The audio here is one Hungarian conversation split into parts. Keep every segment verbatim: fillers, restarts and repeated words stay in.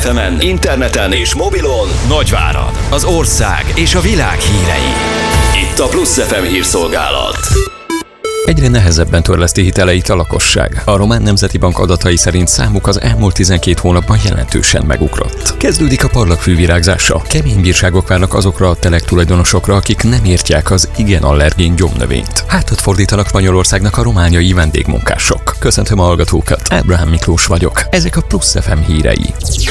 emen, interneten és mobilon Nagyvárad, az ország és a világ hírei. Itt a Plusz ef em hírszolgálat. Egyre nehezebben törleszti hiteleit a lakosság. A Román Nemzeti Bank adatai szerint számuk az elmúlt tizenkét hónapban jelentősen megugrott. Kezdődik a parlagfű virágzása. Kemény bírságok várnak azokra a telek tulajdonosokra, akik nem értják az igen allergén gyomnövényt. Hátat fordítanak Spanyolországnak a romániai vendégmunkások. Köszöntöm a hallgatókat, Ábrahám Miklós vagyok. Ezek a Plusz ef em hírei.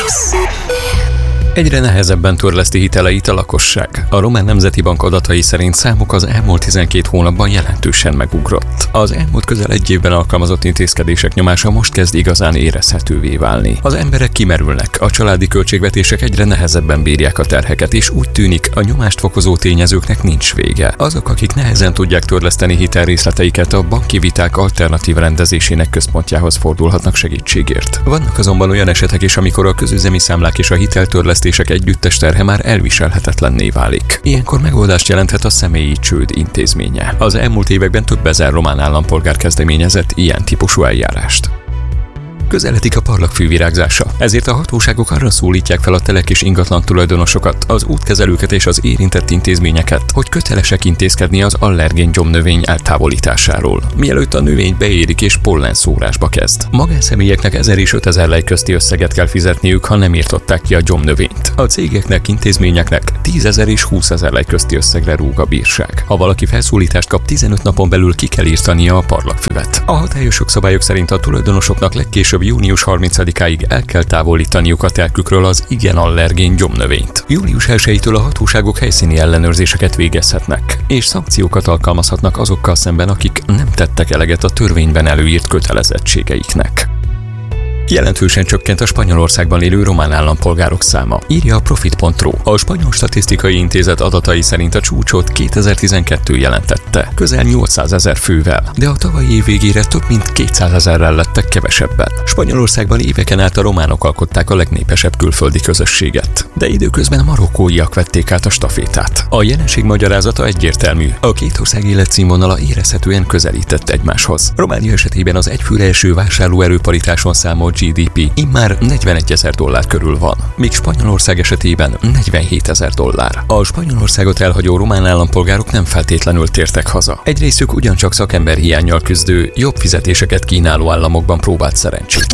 Egyre nehezebben törleszti hiteleit a lakosság. A Román Nemzeti Bank adatai szerint számuk az elmúlt tizenkét hónapban jelentősen megugrott. Az elmúlt közel egy évben alkalmazott intézkedések nyomása most kezd igazán érezhetővé válni. Az emberek kimerülnek, a családi költségvetések egyre nehezebben bírják a terheket, és úgy tűnik, a nyomást fokozó tényezőknek nincs vége. Azok, akik nehezen tudják törleszteni hitelrészleteiket, a banki viták alternatív rendezésének központjához fordulhatnak segítségért. Vannak azonban olyan esetek is, amikor a közüzemi számlák és a hiteltörlesztés együttes terhe már elviselhetetlenné válik. Ilyenkor megoldást jelenthet a személyi csőd intézménye. Az elmúlt években több ezer román állampolgár kezdeményezett ilyen típusú eljárást. Közeledik a parlagfű virágzása, ezért a hatóságok arra szólítják fel a telek és ingatlan tulajdonosokat, az útkezelőket és az érintett intézményeket, hogy kötelesek intézkedni az allergén gyomnövény eltávolításáról, mielőtt a növény beérik és pollenszórásba kezd. Magánszemélyeknek ezer és ötezer lej közti összeget kell fizetniük, ha nem írtották ki a gyomnövényt. A cégeknek, intézményeknek tízezer és húszezer lej közti összegre rúg a bírság. Ha valaki felszólítást kap, tizenöt napon belül ki kell írtania a parlagfüvet. A hatályos jogszabályok szerint a tulajdonosoknak legkésőbb június harmincadikáig el kell távolítaniuk a telkükről az igen allergén gyomnövényt. július elsejétől a hatóságok helyszíni ellenőrzéseket végezhetnek, és szankciókat alkalmazhatnak azokkal szemben, akik nem tettek eleget a törvényben előírt kötelezettségeiknek. Jelentősen csökkent a Spanyolországban élő román állampolgárok száma, írja a Profit pont ru. A Spanyol Statisztikai Intézet adatai szerint a csúcsot kétezer-tizenkettő jelentette, közel nyolcszázezer fővel, de a tavalyi év végére több mint kétszázezerrel lettek kevesebben. Spanyolországban éveken át a románok alkották a legnépesebb külföldi közösséget, de időközben a marokkóiak vették át a stafétát. A jelenség magyarázata egyértelmű, a két ország életszínvonala érezhetően közelített egymáshoz. Románia esetében az egyfőre eső vásárlóerőparitáson számolt gé dé pé immár negyvenegyezer dollár körül van, míg Spanyolország esetében negyvenhétezer dollár. A Spanyolországot elhagyó román állampolgárok nem feltétlenül tértek haza. Egy részük ugyancsak szakemberhiánnyal küzdő, jobb fizetéseket kínáló államokban próbált szerencsét.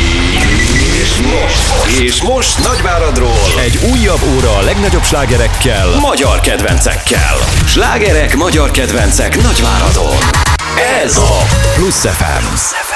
És most, és most Nagyváradról egy újabb óra a legnagyobb slágerekkel, magyar kedvencekkel. Slágerek, magyar kedvencek Nagyváradon. Ez a Plusz ef em.